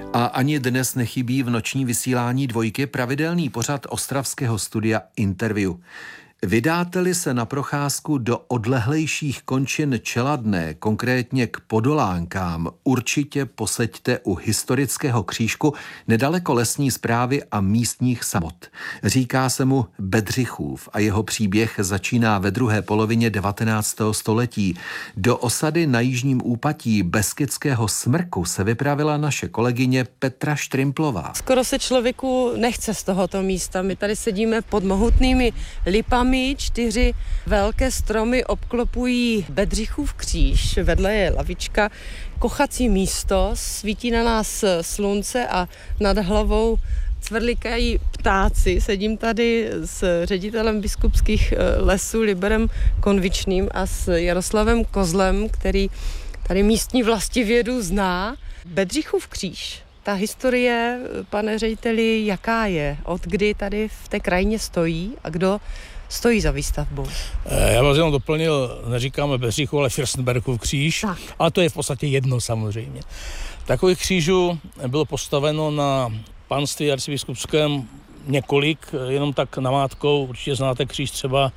A ani dnes nechybí v noční vysílání Dvojky pravidelný pořad ostravského studia Interview. Vydáte-li se na procházku do odlehlejších končin Čeladné, konkrétně k Podolánkám, určitě poseďte u historického křížku nedaleko lesní správy a místních samot. Říká se mu Bedřichův a jeho příběh začíná ve druhé polovině 19. století. Do osady na jižním úpatí Beskydského Smrku se vypravila naše kolegyně Petra Štrimplová. Skoro se člověku nechce z tohoto místa. My tady sedíme pod mohutnými lipami, 4 velké stromy obklopují Bedřichův kříž, vedle je lavička, kochací místo, svítí na nás slunce a nad hlavou cvrlikají ptáci. Sedím tady s ředitelem biskupských lesů Liberem Konvičným a s Jaroslavem Kozlem, který tady místní vlastivědu zná. Bedřichův kříž. Ta historie, pane řediteli, jaká je? Od kdy tady v té krajině stojí a kdo stojí za výstavbou? Já vás jenom doplnil, neříkáme Bedřichův, ale Fürstenbergův kříž, tak. Ale to je v podstatě jedno samozřejmě. Takových křížů bylo postaveno na panství arcibiskupském několik, jenom tak namátkou, určitě znáte kříž třeba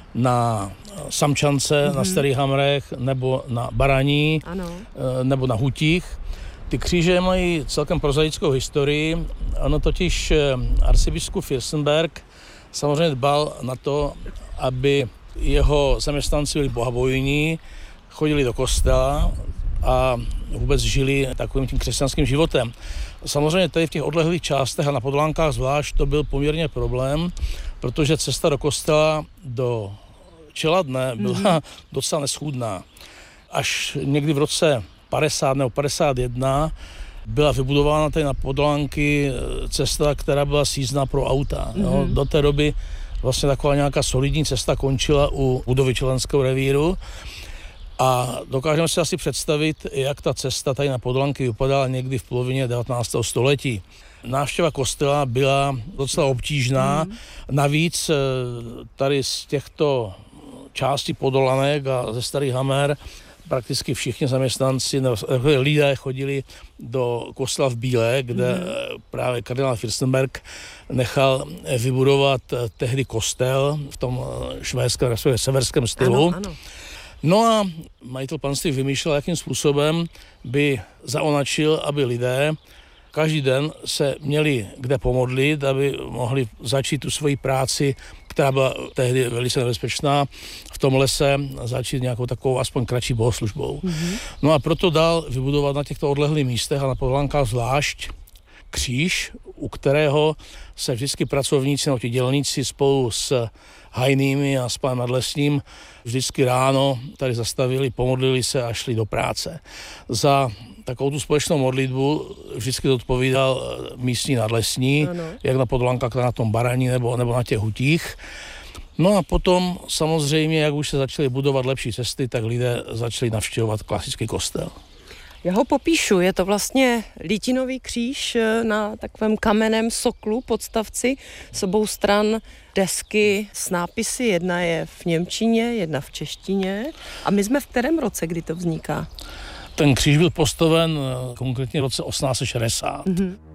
na Samčance, na Starých Hamrech, nebo na Baraní, ano. Nebo na Hutích. Ty kříže mají celkem prozaickou historii, ono totiž arcibiskup Fürstenberg samozřejmě dbal na to, aby jeho zaměstnanci byli bohabojní, chodili do kostela a vůbec žili takovým tím křesťanským životem. Samozřejmě tady v těch odlehlých částech a na Podolánkách zvlášť to byl poměrně problém, protože cesta do kostela do Čeladné byla docela neschůdná. Až někdy v roce 50 nebo 51 byla vybudována tady na Podolánky cesta, která byla sjízdná pro auta. No, do té doby vlastně taková nějaká solidní cesta končila u budovy Čelenského revíru a dokážeme si asi představit, jak ta cesta tady na Podolánky vypadala někdy v polovině 19. století. Návštěva kostela byla docela obtížná. Navíc tady z těchto částí Podolanek a ze Starých Hamer prakticky všichni zaměstnanci, lidé chodili do kostela v Bílé, kde právě kardinál Fürstenberg nechal vybudovat tehdy kostel v tom švédském, respektive severském stylu. Ano. No a majitel panství vymýšlel, jakým způsobem by zaonačil, aby lidé každý den se měli kde pomodlit, aby mohli začít tu svoji práci, která byla tehdy velice nebezpečná, v tom lese začít nějakou takovou aspoň kratší bohoslužbou. No a proto dal vybudovat na těchto odlehlých místech a na Podolánkách zvlášť kříž, u kterého se vždycky pracovníci nebo ti dělníci spolu s hajnými a s panem nadlesním vždycky ráno tady zastavili, pomodlili se a šli do práce. Za takovou tu společnou modlitbu vždycky odpovídal místní nadlesní, jak na Podolánkách, tak na tom Baraní nebo na těch Hutích. No a potom samozřejmě, jak už se začaly budovat lepší cesty, tak lidé začali navštěvovat klasický kostel. Já ho popíšu, je to vlastně lítinový kříž na takovém kamenném soklu, podstavci, s obou stran desky s nápisy, jedna je v němčině, jedna v češtině. A my jsme v kterém roce, kdy to vzniká? Ten kříž byl postaven konkrétně v roce 1860.